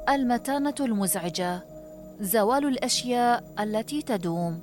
المتانة المزعجة، زوال الأشياء التي تدوم.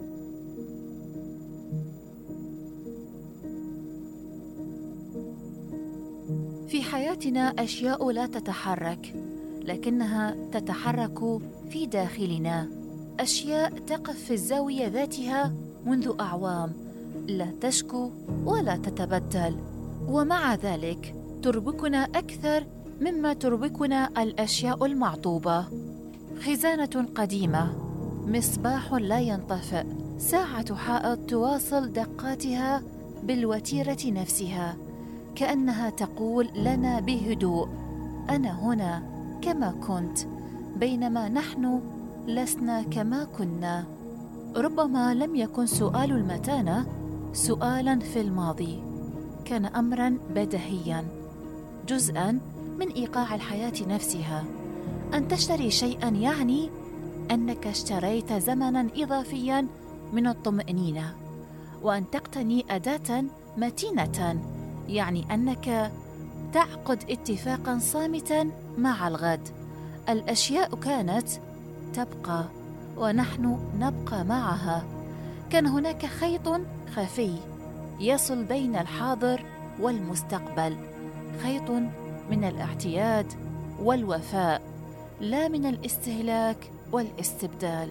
في حياتنا أشياء لا تتحرك، لكنها تتحرك في داخلنا. أشياء تقف في الزاوية ذاتها منذ أعوام، لا تشكو ولا تتبدل، ومع ذلك تربكنا أكثر مما تربكنا الأشياء المعطوبة. خزانة قديمة، مصباح لا ينطفئ، ساعة حائط تواصل دقاتها بالوتيرة نفسها، كأنها تقول لنا بهدوء: أنا هنا كما كنت، بينما نحن لسنا كما كنا. ربما لم يكن سؤال المتانة سؤالاً في الماضي، كان أمراً بديهياً، جزءاً من إيقاع الحياة نفسها. أن تشتري شيئاً يعني أنك اشتريت زمناً إضافياً من الطمأنينة، وأن تقتني أداة متينة يعني أنك تعقد اتفاقاً صامتاً مع الغد. الأشياء كانت تبقى ونحن نبقى معها. كان هناك خيط خفي يصل بين الحاضر والمستقبل، خيط من الاعتياد والوفاء، لا من الاستهلاك والاستبدال.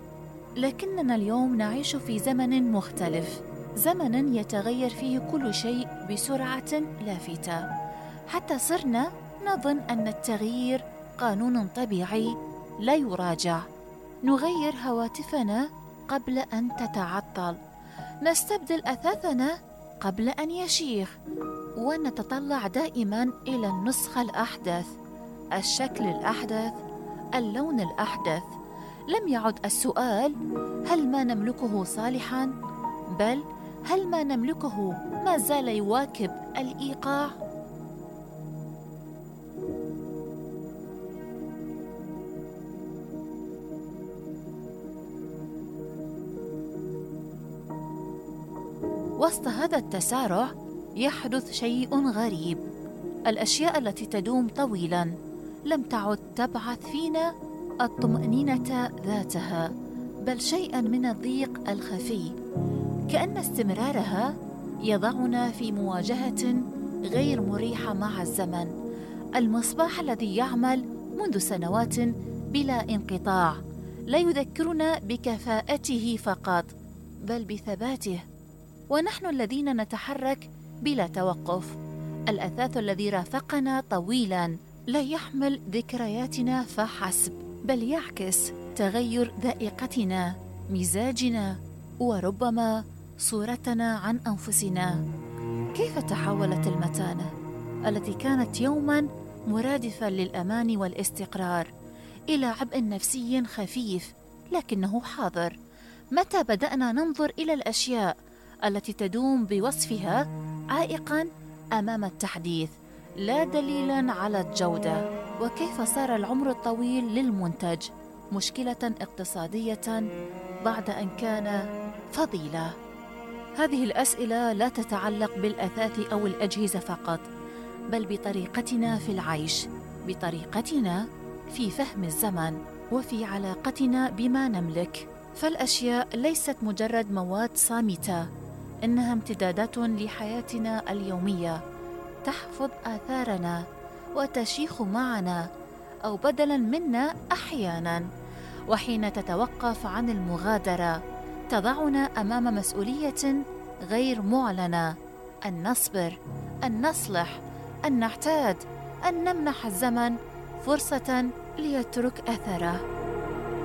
لكننا اليوم نعيش في زمن مختلف، زمن يتغير فيه كل شيء بسرعة لافتة، حتى صرنا نظن أن التغيير قانون طبيعي لا يراجع. نغير هواتفنا قبل أن تتعطل، نستبدل أثاثنا قبل أن يشيخ، ونتطلع دائما إلى النسخة الأحدث، الشكل الأحدث، اللون الأحدث. لم يعد السؤال هل ما نملكه صالحا، بل هل ما نملكه ما زال يواكب الإيقاع؟ وسط هذا التسارع يحدث شيء غريب. الأشياء التي تدوم طويلاً لم تعد تبعث فينا الطمأنينة ذاتها، بل شيئاً من الضيق الخفي، كأن استمرارها يضعنا في مواجهة غير مريحة مع الزمن. المصباح الذي يعمل منذ سنوات بلا انقطاع لا يذكرنا بكفاءته فقط، بل بثباته، ونحن الذين نتحرك بلا توقف. الأثاث الذي رافقنا طويلاً لا يحمل ذكرياتنا فحسب، بل يعكس تغير ذائقتنا، مزاجنا، وربما صورتنا عن أنفسنا. كيف تحولت المتانة التي كانت يوماً مرادفاً للأمان والاستقرار إلى عبء نفسي خفيف لكنه حاضر؟ متى بدأنا ننظر إلى الأشياء التي تدوم بوصفها عائقاً أمام التحديث، لا دليلاً على الجودة؟ وكيف صار العمر الطويل للمنتج مشكلة اقتصادية بعد أن كان فضيلة؟ هذه الأسئلة لا تتعلق بالأثاث أو الأجهزة فقط، بل بطريقتنا في العيش، بطريقتنا في فهم الزمن، وفي علاقتنا بما نملك. فالأشياء ليست مجرد مواد صامتة، إنها امتدادات لحياتنا اليومية، تحفظ آثارنا وتشيخ معنا أو بدلاً منا أحياناً. وحين تتوقف عن المغادرة تضعنا أمام مسؤولية غير معلنة: أن نصبر، أن نصلح، أن نعتاد، أن نمنح الزمن فرصة ليترك أثره.